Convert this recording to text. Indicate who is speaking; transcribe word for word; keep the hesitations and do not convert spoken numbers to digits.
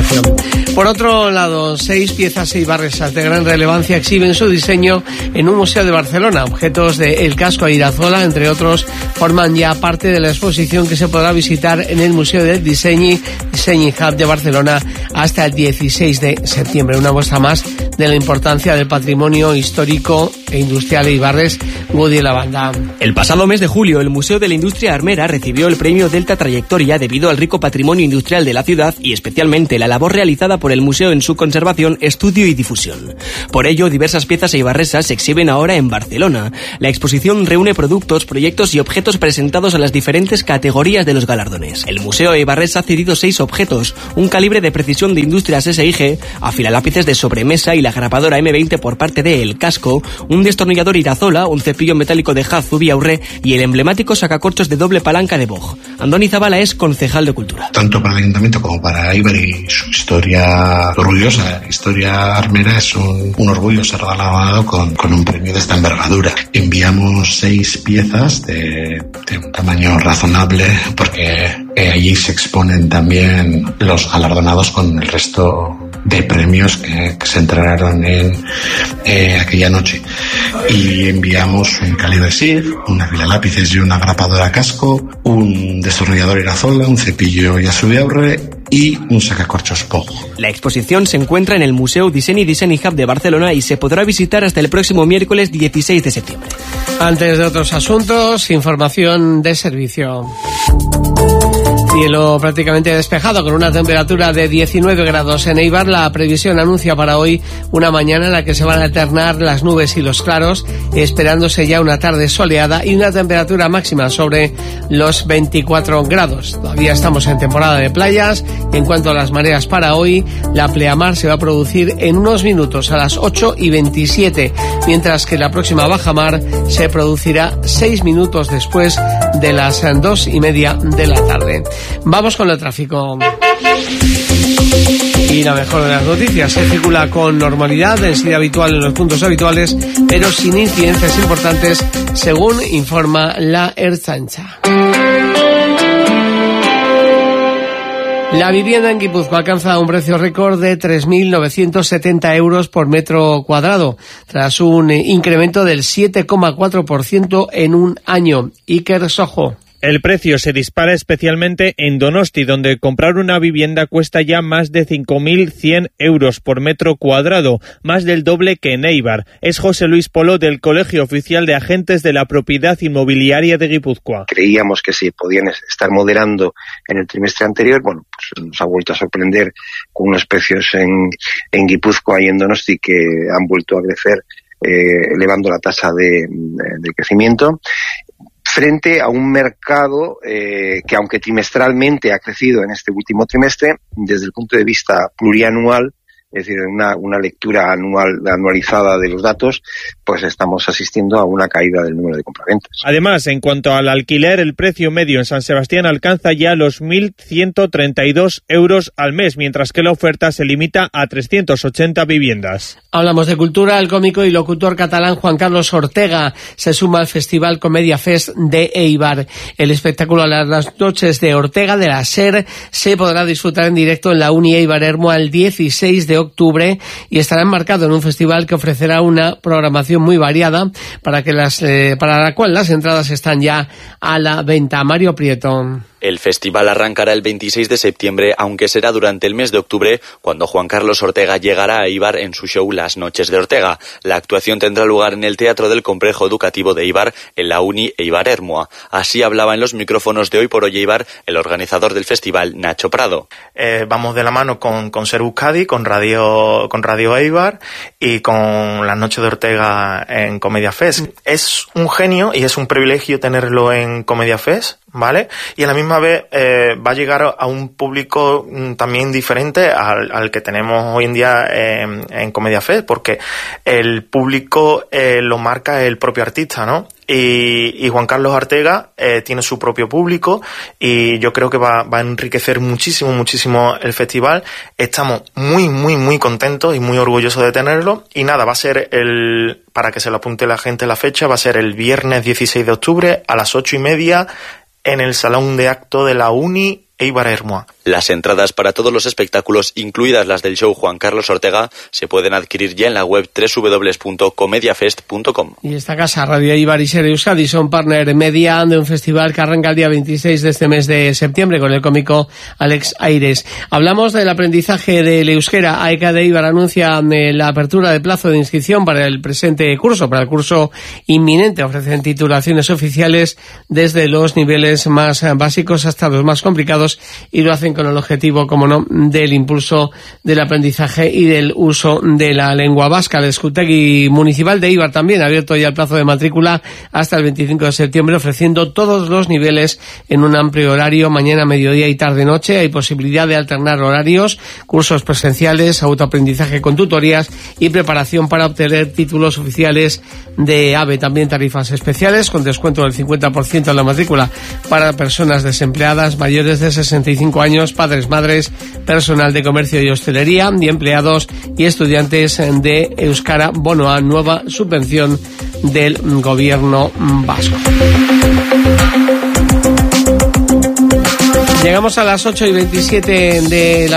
Speaker 1: información. Por otro lado, seis piezas eibarresas de gran relevancia exhiben su diseño en un museo de Barcelona. Objetos de El Casco a Irazola, entre otros, forman ya parte de la exposición que se podrá visitar en el Museo del Diseño, Diseño Hub de Barcelona hasta el dieciséis de septiembre. Una muestra más de la importancia del patrimonio histórico e industrial eibarres. Woody Lavanda.
Speaker 2: El pasado mes de julio, el Museo de la Industria Armera recibió el premio Delta Trayectoria debido al rico patrimonio industrial de la ciudad y especialmente la labor realizada por el museo en su conservación, estudio y difusión. Por ello, diversas piezas eibarresas se exhiben ahora en Barcelona. La exposición reúne productos, proyectos y objetos presentados a las diferentes categorías de los galardones. El Museo Eibarres ha cedido seis objetos, un calibre de precisión de Industrias S I G, afilalápices de sobremesa y la grapadora eme veinte por parte de El Casco, un destornillador Irazola, un cepillo metálico de Haz Zubiaurre y el emblemático sacacorchos de doble palanca de Bog. Andoni Zabala es concejal de Cultura.
Speaker 3: Tanto para el Ayuntamiento como para Eibar y su historia orgullosa, historia armera, es un, un orgullo ser galardonado con, con un premio de esta envergadura. Enviamos seis piezas de, de un tamaño razonable porque eh, allí se exponen también los galardonados con el resto de premios que, que se entregaron en eh, aquella noche. Y enviamos un calibre S I G, una fila lápices y una grapadora Casco, un destornillador Irazola, un cepillo Yasubiaurre y un sacacorchos Bog.
Speaker 2: La exposición se encuentra en el Museo Diseño y Design Hub de Barcelona y se podrá visitar hasta el próximo miércoles dieciséis de septiembre.
Speaker 1: Antes de otros asuntos, información de servicio. Cielo prácticamente despejado con una temperatura de diecinueve grados en Eibar. La previsión anuncia para hoy una mañana en la que se van a alternar las nubes y los claros, esperándose ya una tarde soleada y una temperatura máxima sobre los veinticuatro grados. Todavía estamos en temporada de playas. En cuanto a las mareas para hoy, la pleamar se va a producir en unos minutos a las ocho y veintisiete, mientras que la próxima bajamar se producirá seis minutos después de las dos y media de la tarde. Vamos con el tráfico. Y la mejor de las noticias, se circula con normalidad, densidad habitual en los puntos habituales, pero sin incidencias importantes, según informa la Ertzaintza. La vivienda en Guipúzcoa alcanza un precio récord de tres mil novecientos setenta euros por metro cuadrado, tras un incremento del siete coma cuatro por ciento en un año. Iker Sojo.
Speaker 4: El precio se dispara especialmente en Donosti, donde comprar una vivienda cuesta ya más de cinco mil cien euros por metro cuadrado, más del doble que en Eibar. Es José Luis Polo del Colegio Oficial de Agentes de la Propiedad Inmobiliaria de Guipúzcoa.
Speaker 5: Creíamos que se podían estar moderando en el trimestre anterior. Bueno, pues nos ha vuelto a sorprender con unos precios en, en Guipúzcoa y en Donosti que han vuelto a crecer, eh, elevando la tasa de, de crecimiento, frente a un mercado eh, que, aunque trimestralmente ha crecido en este último trimestre, desde el punto de vista plurianual, es decir, una, una lectura anual anualizada de los datos, pues estamos asistiendo a una caída del número de compraventas.
Speaker 4: Además, en cuanto al alquiler, el precio medio en San Sebastián alcanza ya los mil ciento treinta y dos euros al mes, mientras que la oferta se limita a trescientas ochenta viviendas.
Speaker 1: Hablamos de cultura. El cómico y locutor catalán Juan Carlos Ortega se suma al Festival Comedia Fest de Eibar. El espectáculo a las noches de Ortega de la SER se podrá disfrutar en directo en la Uni Eibar Ermua el dieciséis de octubre y estará enmarcado en un festival que ofrecerá una programación muy variada para que las eh, para la cual las entradas están ya a la venta. Mario Prieto.
Speaker 6: El festival arrancará el veintiséis de septiembre, aunque será durante el mes de octubre cuando Juan Carlos Ortega llegará a Eibar en su show Las Noches de Ortega. La actuación tendrá lugar en el Teatro del Complejo Educativo de Eibar, en la Uni Eibar Ermua. Así hablaba en los micrófonos de Hoy por Hoy Eibar el organizador del festival, Nacho Prado.
Speaker 7: Eh, vamos de la mano con, con Ser Euskadi, con Radio, con Radio Eibar y con Las Noches de Ortega en Comedia Fest. Es un genio y es un privilegio tenerlo en Comedia Fest, ¿vale? Y a la misma vez eh, va a llegar a un público mm, también diferente al, al que tenemos hoy en día eh, en Comedia Fest, porque el público eh, lo marca el propio artista, ¿no? Y, y Juan Carlos Ortega eh, tiene su propio público y yo creo que va, va a enriquecer muchísimo, muchísimo el festival. Estamos muy, muy, muy contentos y muy orgullosos de tenerlo. Y nada, va a ser el, para que se lo apunte la gente la fecha, va a ser el viernes dieciséis de octubre a las ocho y media en el Salón de Acto de la Uni Eibar Ermua.
Speaker 6: Las entradas para todos los espectáculos, incluidas las del show Juan Carlos Ortega, se pueden adquirir ya en la web doble u doble u doble u punto comediafest punto com.
Speaker 1: Y esta casa, Radio Eibar y Ser Euskadi, son partner media de un festival que arranca el día veintiséis de este mes de septiembre con el cómico Alex Aires. Hablamos del aprendizaje del euskera. A E C A de Eibar anuncia la apertura de plazo de inscripción para el presente curso, para el curso inminente. Ofrecen titulaciones oficiales desde los niveles más básicos hasta los más complicados y lo hacen con el objetivo, como no, del impulso del aprendizaje y del uso de la lengua vasca. El Eskutegui Municipal de Eibar también ha abierto ya el plazo de matrícula hasta el veinticinco de septiembre, ofreciendo todos los niveles en un amplio horario, mañana, mediodía y tarde-noche. Hay posibilidad de alternar horarios, cursos presenciales, autoaprendizaje con tutorías y preparación para obtener títulos oficiales de AVE. También tarifas especiales con descuento del cincuenta por ciento en la matrícula para personas desempleadas, mayores de sesenta y cinco años, padres, madres, personal de comercio y hostelería y empleados y estudiantes de Euskara Bonoa, nueva subvención del gobierno vasco. Llegamos a las ocho y veintisiete de la